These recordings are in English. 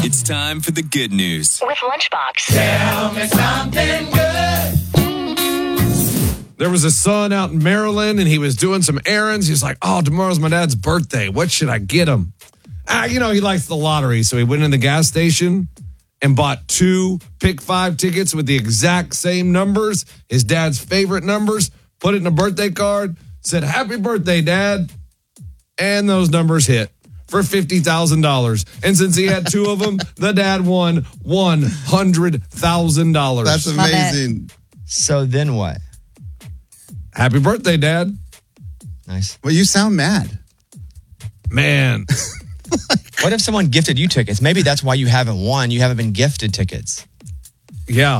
It's time for the good news with Lunchbox. Tell me something good. There was a son out in Maryland, and he was doing some errands. He's like, oh, tomorrow's my dad's birthday. What should I get him? He likes the lottery. So he went in the gas station and bought 2 Pick 5 tickets with the exact same numbers, his dad's favorite numbers, put it in a birthday card, said, happy birthday, Dad. And those numbers hit for $50,000. And since he had 2 of them, the dad won $100,000. That's amazing. So then what? Happy birthday, Dad. Nice. Well, you sound mad. Man. What if someone gifted you tickets? Maybe that's why you haven't won. You haven't been gifted tickets. Yeah.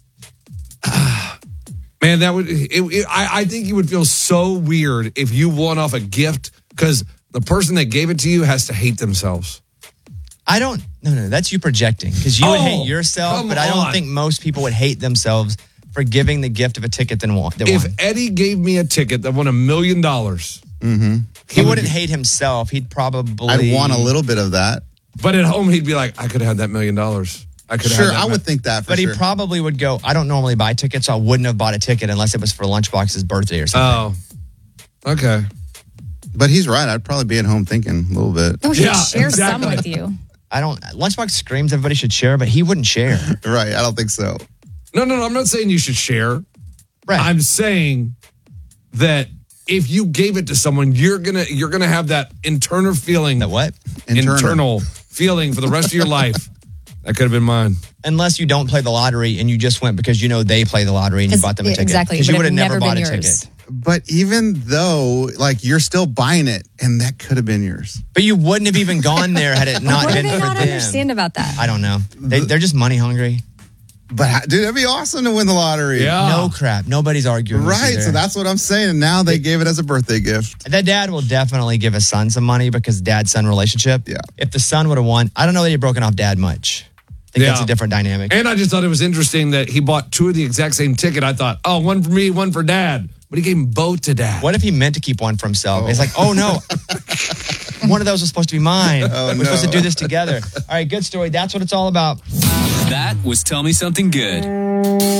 Man, that would. I think you would feel so weird if you won off a gift because the person that gave it to you has to hate themselves. No, that's you projecting because you would hate yourself, but I don't on. think most people would hate themselves for giving the gift of a ticket that won. If Eddie gave me a ticket that won $1 million, he wouldn't hate himself. He'd probably. I'd want a little bit of that. But at home, he'd be like, I could have had that $1 million. Sure, I would think that for sure. But he probably would go, I don't normally buy tickets, so I wouldn't have bought a ticket unless it was for Lunchbox's birthday or something. Oh, okay. But he's right. I'd probably be at home thinking a little bit. No, he'd share some with you. Lunchbox screams everybody should share, but he wouldn't share. Right, I don't think so. No, I'm not saying you should share. Right. I'm saying that if you gave it to someone, you're gonna have that internal feeling. That what? Internal feeling for the rest of your life. That could have been mine. Unless you don't play the lottery and you just went because you know they play the lottery and you bought them a ticket. Exactly. Because you would have never never bought a yours. ticket. But even though, you're still buying it, and that could have been yours. But you wouldn't have even gone there had it not What do been they for not them. understand about that? I don't know. They're just money hungry. But, dude, that'd be awesome to win the lottery. Yeah. No crap. Nobody's arguing. Right, so that's what I'm saying. Now they gave it as a birthday gift. That dad will definitely give his son some money because dad-son relationship. Yeah. If the son would have won, I don't know that he'd broken off dad much. I think that's a different dynamic. And I just thought it was interesting that he bought 2 of the exact same ticket. I thought, one for me, one for Dad. But he gave them both to Dad. What if he meant to keep one for himself? He's like, oh no, one of those was supposed to be mine. We're supposed to do this together. All right, good story. That's what it's all about. That was Tell Me Something Good.